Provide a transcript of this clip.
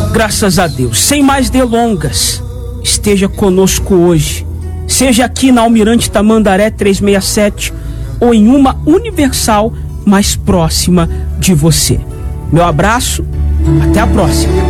Graças a Deus. Sem mais delongas, esteja conosco hoje. Seja aqui na Almirante Tamandaré 367 ou em uma Universal mais próxima de você. Meu abraço, até a próxima.